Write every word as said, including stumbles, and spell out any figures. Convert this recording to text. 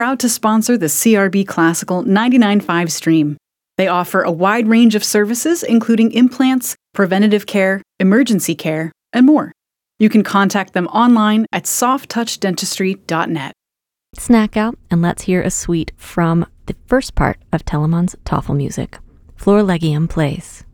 Proud to sponsor the C R B Classical ninety-nine point five stream. They offer a wide range of services, including implants, preventative care, emergency care, and more. You can contact them online at soft touch dentistry dot net. Snack out and let's hear a suite from the first part of Telemann's Tafel music. Florlegium plays.